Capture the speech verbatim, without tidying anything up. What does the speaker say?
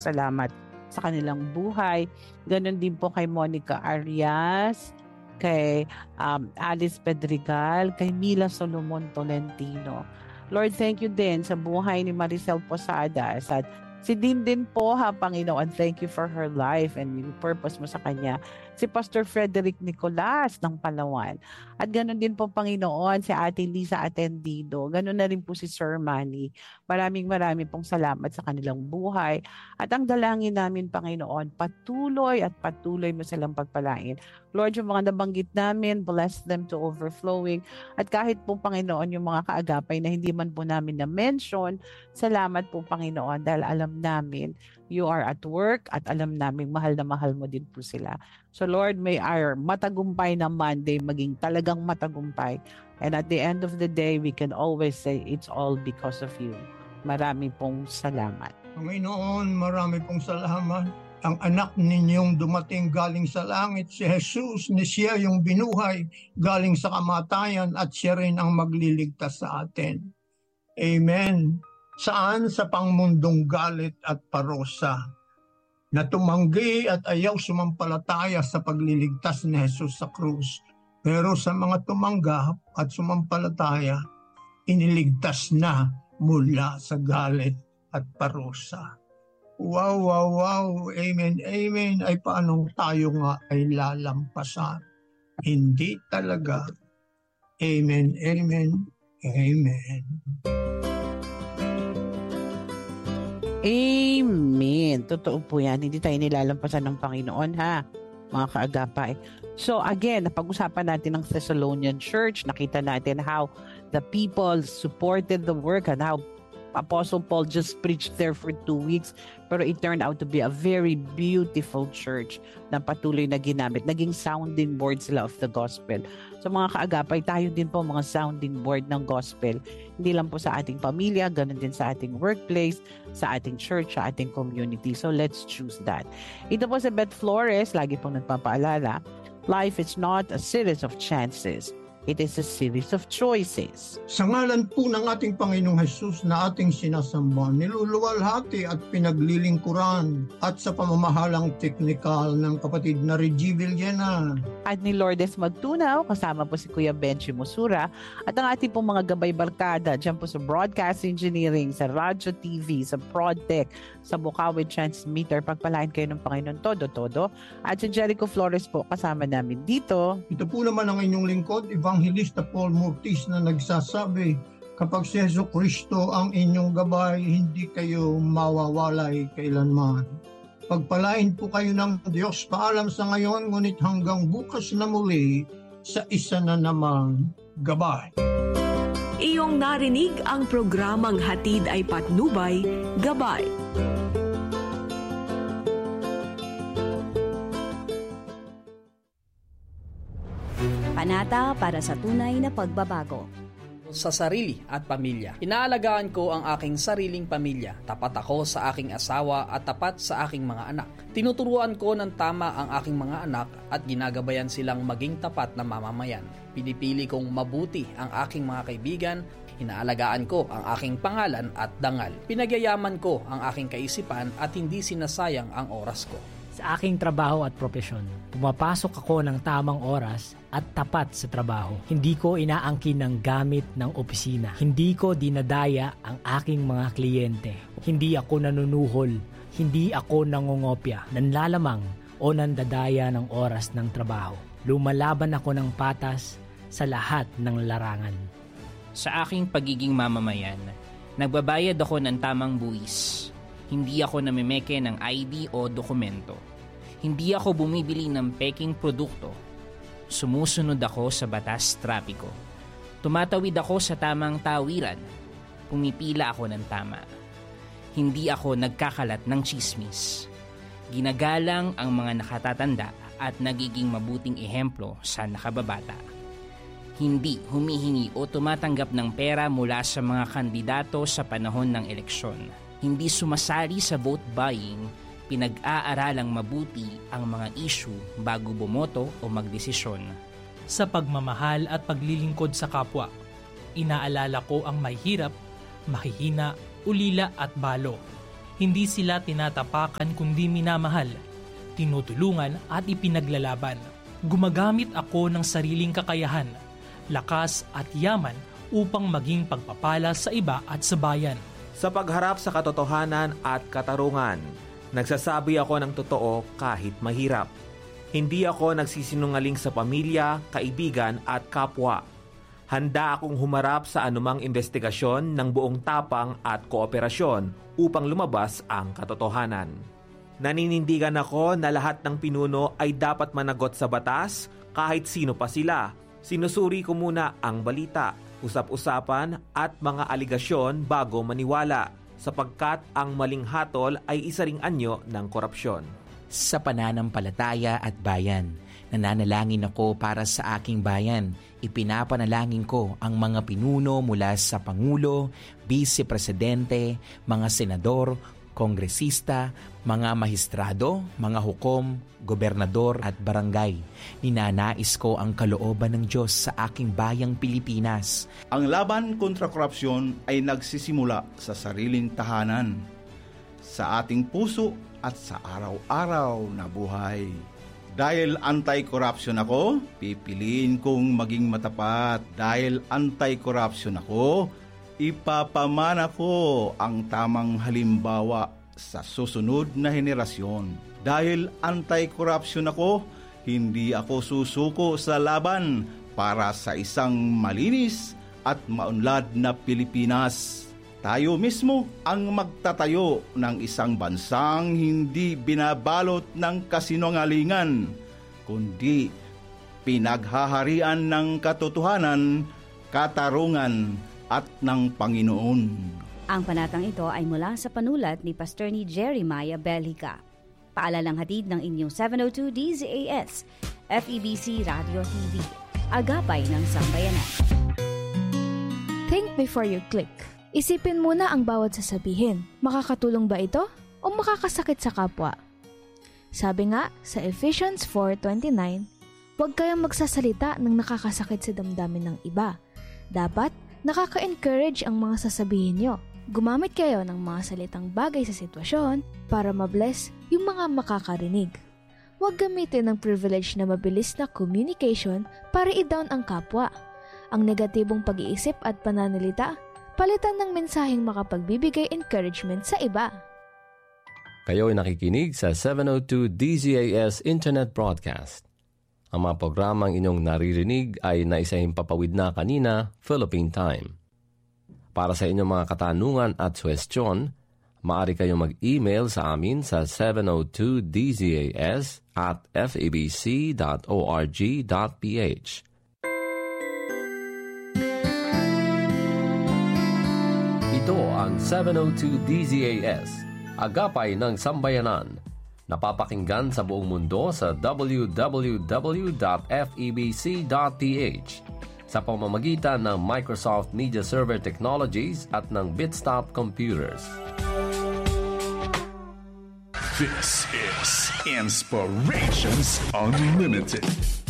salamat sa kanilang buhay. Ganon din po kay Monica Arias, kay um, Alice Pedregal, kay Mila Solomon Tolentino. Lord, thank you din sa buhay ni Maricel Posadas at si Din din po ha, Panginoon, thank you for her life and yung purpose mo sa kanya. Si Pastor Frederick Nicolas ng Palawan. At ganoon din po, Panginoon, si Ate Lisa Atendido. Ganoon na rin po si Sir Manny. Maraming maraming pong salamat sa kanilang buhay. At ang dalangin namin, Panginoon, patuloy at patuloy mo silang pagpalain. Lord, yung mga nabanggit namin, bless them to overflowing. At kahit po, Panginoon, yung mga kaagapay na hindi man po namin na-mention, salamat po, Panginoon, dahil alam namin you are at work at alam namin mahal na mahal mo din po sila. So Lord, may our matagumpay na Monday maging talagang matagumpay. And at the end of the day, we can always say it's all because of you. Marami pong salamat. Panginoon, marami pong salamat. Ang anak ninyong dumating galing sa langit, si Jesus, ni siya yung binuhay galing sa kamatayan at siya rin ang magliligtas sa atin. Amen. Saan sa pangmundong galit at parusa na tumanggi at ayaw sumampalataya sa pagliligtas ni Jesus sa krus. Pero sa mga tumanggap at sumampalataya, iniligtas na mula sa galit at parusa. Wow, wow, wow. Amen, amen. Ay paano tayo nga ay lalampasan? Hindi talaga. Amen, amen, amen. Amen. Totoo po yan. Hindi tayo nilalampasan ng Panginoon, ha? Mga kaagapay. So again, napag-usapan natin ng Thessalonian Church. Nakita natin how the people supported the work and how Apostle Paul just preached there for two weeks. Pero it turned out to be a very beautiful church na patuloy na ginamit. Naging sounding board sila of the gospel. So mga kaagapay, tayo din po mga sounding board ng gospel. Hindi lang po sa ating pamilya, ganun din sa ating workplace, sa ating church, sa ating community. So let's choose that. Ito po si Beth Flores, lagi pong nagpapaalala, life is not a series of chances. It is a series of choices. Sa ngalan po ng ating Panginoong Hesus na ating sinasamba, niluluwalhati at pinaglilingkuran at sa pamamahalang teknikal ng kapatid na Reggie Villena. At ni Lourdes Magtunaw, kasama po si Kuya Benchi Musura at ang ating pong mga gabay barkada dyan po sa Broadcast Engineering, sa Radyo T V, sa ProdTech, sa Bukawi Transmitter. Pagpalain kayo ng Panginoon todo-todo. At si Jericho Flores po kasama namin dito. Ito po naman ang inyong lingkod, Evangelista Paul Murtis na nagsasabi, kapag si Jesu Kristo ang inyong gabay, hindi kayo mawawalay kailanman. Pagpalain po kayo ng Diyos. Paalam sa ngayon, ngunit hanggang bukas na muli sa isa na namang gabay. Iyong narinig ang programang Hatid ay Patnubay, Gabay. Panata para sa tunay na pagbabago. Sa sarili at pamilya. Inaalagaan ko ang aking sariling pamilya. Tapat ako sa aking asawa at tapat sa aking mga anak. Tinuturuan ko ng tama ang aking mga anak at ginagabayan silang maging tapat na mamamayan. Pinipili kong mabuti ang aking mga kaibigan. Inaalagaan ko ang aking pangalan at dangal. Pinagyayaman ko ang aking kaisipan at hindi sinasayang ang oras ko. Sa aking trabaho at propesyon, pumapasok ako ng tamang oras at tapat sa trabaho. Hindi ko inaangkin ng gamit ng opisina. Hindi ko dinadaya ang aking mga kliyente. Hindi ako nanunuhol. Hindi ako nangongopya, nanlalamang o nandadaya ng oras ng trabaho. Lumalaban ako ng patas sa lahat ng larangan. Sa aking pagiging mamamayan, nagbabayad ako ng tamang buwis. Hindi ako namimeke ng I D o dokumento. Hindi ako bumibili ng peking produkto. Sumusunod ako sa batas trapiko. Tumatawid ako sa tamang tawiran. Pumipila ako ng tama. Hindi ako nagkakalat ng chismis. Ginagalang ang mga nakatatanda at nagiging mabuting ehemplo sa nakababata. Hindi humihingi o tumatanggap ng pera mula sa mga kandidato sa panahon ng eleksyon. Hindi sumasali sa vote buying, pinag-aaralang mabuti ang mga issue bago bumoto o magdesisyon. Sa pagmamahal at paglilingkod sa kapwa, inaalala ko ang mahihirap, mahihina, ulila at balo. Hindi sila tinatapakan kundi minamahal, tinutulungan at ipinaglalaban. Gumagamit ako ng sariling kakayahan, lakas at yaman upang maging pagpapala sa iba at sa bayan. Sa pagharap sa katotohanan at katarungan, nagsasabi ako ng totoo kahit mahirap. Hindi ako nagsisinungaling sa pamilya, kaibigan at kapwa. Handa akong humarap sa anumang investigasyon ng buong tapang at kooperasyon upang lumabas ang katotohanan. Naninindigan ako na lahat ng pinuno ay dapat managot sa batas kahit sino pa sila. Sinusuri ko muna ang balita, usap-usapan at mga aligasyon bago maniwala, sapagkat ang maling hatol ay isa ring anyo ng korupsyon. Sa pananampalataya at bayan, nananalangin ako para sa aking bayan. Ipinapanalangin ko ang mga pinuno mula sa Pangulo, Vice Presidente, mga senador, kongresista, mga mahistrado, mga hukom, gobernador at barangay. Ninanais ko ang kalooban ng Diyos sa aking bayang Pilipinas. Ang laban kontra korupsyon ay nagsisimula sa sariling tahanan, sa ating puso at sa araw-araw na buhay. Dahil anti-corruption ako, pipiliin kong maging matapat. Dahil anti-corruption ako, ipapamana ko ang tamang halimbawa sa susunod na henerasyon. Dahil anti-corruption ako, hindi ako susuko sa laban para sa isang malinis at maunlad na Pilipinas. Tayo mismo ang magtatayo ng isang bansang hindi binabalot ng kasinungalingan, kundi pinaghaharian ng katotohanan, katarungan at ng Panginoon. Ang panatang ito ay mula sa panulat ni Pastor ni Jeremiah Bellica. Paalalang hatid ng inyong seven oh two D Z A S, F E B C Radio T V. Agapay ng Sambayanan. Think before you click. Isipin muna ang bawat sasabihin. Makakatulong ba ito o makakasakit sa kapwa? Sabi nga sa Ephesians four twenty-nine, huwag kayong magsasalita ng nakakasakit sa damdamin ng iba. Dapat nakaka-encourage ang mga sasabihin nyo. Gumamit kayo ng mga salitang bagay sa sitwasyon para mabless yung mga makakarinig. Huwag gamitin ng privilege na mabilis na communication para i-down ang kapwa. Ang negatibong pag-iisip at pananalita, palitan ng mensaheng makapagbibigay encouragement sa iba. Kayo ay nakikinig sa seven oh two D Z A S Internet Broadcast. Ang mga programang inyong naririnig ay naisahing papawid na kanina, Philippine Time. Para sa inyong mga katanungan at suwestyon, maaari kayong mag-email sa amin sa seven oh two D Z A S at f a b c dot org dot p h. Ito ang seven oh two D Z A S, Agapay ng Sambayanan. Napapakinggan sa buong mundo sa w w w dot f e b c dot p h sa pamamagitan ng Microsoft Media Server Technologies at ng Bitstop Computers. This is Inspirations Unlimited.